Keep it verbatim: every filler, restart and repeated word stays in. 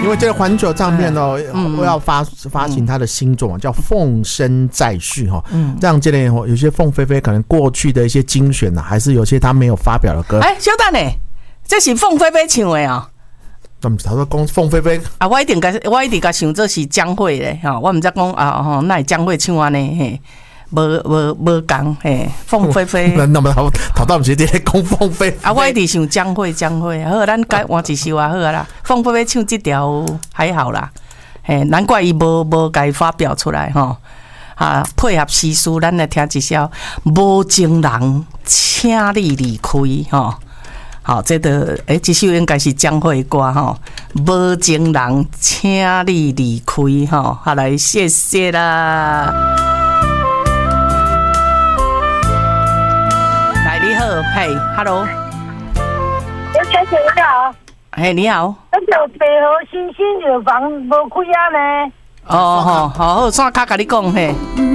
因为这个环球唱片哦，嗯、要发发行他的新作、嗯、叫《凤声再续》哈，嗯，让这类有些凤飞飞可能过去的一些精选啊，还是有些他没有发表的歌。 哎、欸，小等呢，这是凤飞飞唱的啊、喔。 他们他说讲凤飞飞啊，我一定甲我一定甲想这是江蕙咧哈，我唔知讲啊吼，那是江蕙唱安尼嘿。无无无共嘿，凤飞飞。 那么头头到唔是伫讲凤飞飞啊，我一直想江蕙江蕙，好，咱改换一首啊，好啦。凤飞飞唱这条还好啦，嘿，难怪伊无无甲伊发表出来吼。啊，配合诗词，咱来听一首《无情人，请你离开》吼。好，这个诶，这首应该是江蕙歌吼，《无情人，请你离开》吼。好来，谢谢啦。嘿 ，Hello， 小姐姐你好。 嘿，你好。 那个北河新兴药房无开啊呢。 哦吼，好好，线卡甲你讲嘿。